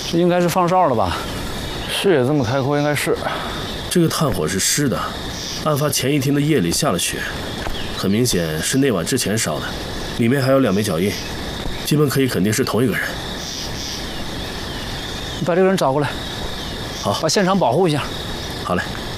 这应该是放哨了吧？ 视野这么开阔，应该是。 这个炭火是湿的，案发前一天的夜里下了雪，很明显是那晚之前烧的。里面还有2枚脚印，基本可以肯定是同一个人。 你把这个人找过来， 好， 把现场保护一下。 好嘞。